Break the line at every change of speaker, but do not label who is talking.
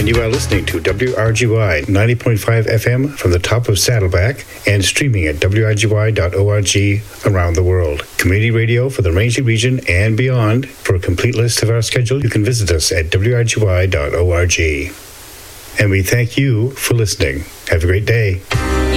and you are listening to WRGY 90.5 FM from the top of Saddleback and streaming at WRGY.org around the world. Community radio for the Rangeley region and beyond. For a complete list of our schedule, you can visit us at WRGY.org. And we thank you for listening. Have a great day.